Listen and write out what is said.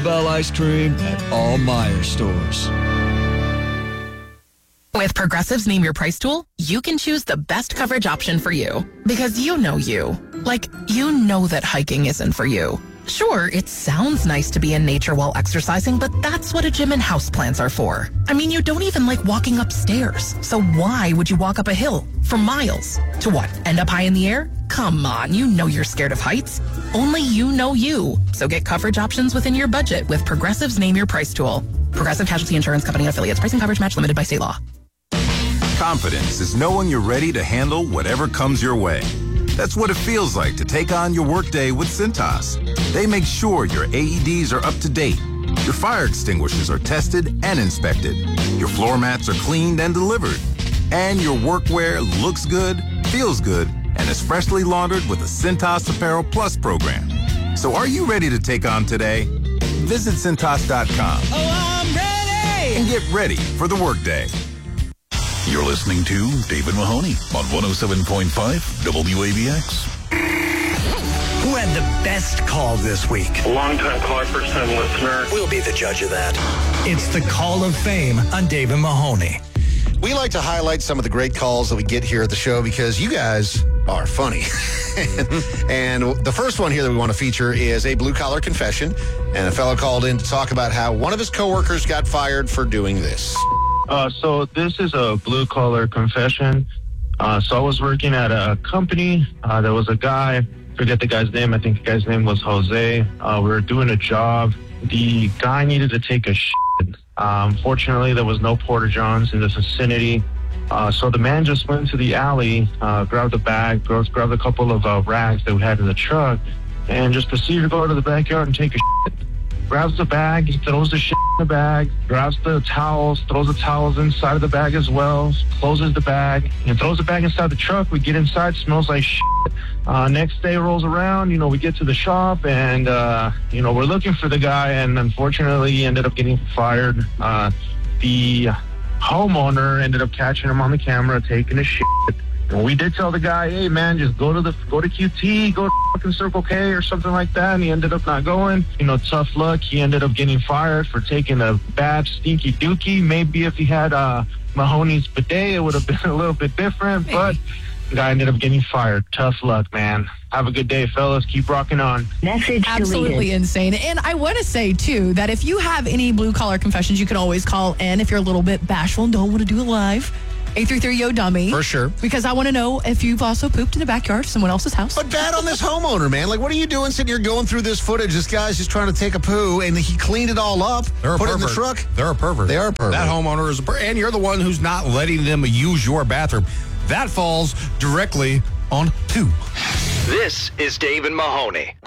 Bell ice cream at all Meijer stores. With Progressive's Name Your Price tool, you can choose the best coverage option for you. Because you know you. Like, you know that hiking isn't for you. Sure, it sounds nice to be in nature while exercising, but that's what a gym and houseplants are for. I mean, you don't even like walking upstairs. So why would you walk up a hill for miles? To what, end up high in the air? Come on, you know you're scared of heights. Only you know you. So get coverage options within your budget with Progressive's Name Your Price tool. Progressive Casualty Insurance Company affiliates. Pricing coverage match limited by state law. Confidence is knowing you're ready to handle whatever comes your way. That's what it feels like to take on your workday with Cintas. They make sure your AEDs are up to date, your fire extinguishers are tested and inspected, your floor mats are cleaned and delivered, and your workwear looks good, feels good, and is freshly laundered with a Cintas Apparel Plus program. So are you ready to take on today? Visit Cintas.com. Oh, I'm ready! And get ready for the workday. You're listening to David Mahoney on 107.5 WABX. Who had the best call this week? Long-time caller, first-time listener. We'll be the judge of that. It's the Call of Fame on David Mahoney. We like to highlight some of the great calls that we get here at the show because you guys are funny. And the first one here that we want to feature is a blue-collar confession. And a fellow called in to talk about how one of his coworkers got fired for doing this. So this is a blue-collar confession. So I was working at a company. There was a guy, forget the guy's name. I think the guy's name was Jose. We were doing a job. The guy needed to take a shit. Fortunately, there was no porta-johns in the vicinity. So the man just went to the alley, grabbed a bag, grabbed a couple of rags that we had in the truck, and just proceeded to go to the backyard and take a shit. Grabs the bag, he throws the shit in the bag, grabs the towels, throws the towels inside of the bag as well, closes the bag, and throws the bag inside the truck. We get inside, smells like shit. Next day rolls around, we get to the shop, and, we're looking for the guy, and unfortunately he ended up getting fired. The homeowner ended up catching him on the camera taking a shit. And we did tell the guy, hey, man, just go to QT, go to fucking Circle K or something like that. And he ended up not going. Tough luck. He ended up getting fired for taking a bad, stinky dookie. Maybe if he had Mahoney's bidet, it would have been a little bit different. But the guy ended up getting fired. Tough luck, man. Have a good day, fellas. Keep rocking on. Message absolutely deleted. Insane. And I want to say, too, that if you have any blue-collar confessions, you can always call in if you're a little bit bashful and don't want to do it live. 833-YO-DUMMY. For sure. Because I want to know if you've also pooped in the backyard of someone else's house. But bad on this homeowner, man. Like, what are you doing sitting here going through this footage? This guy's just trying to take a poo, and he cleaned it all up, put it in the truck. They're a pervert. They are a pervert. That homeowner is a pervert. And you're the one who's not letting them use your bathroom. That falls directly on poo. This is David Mahoney.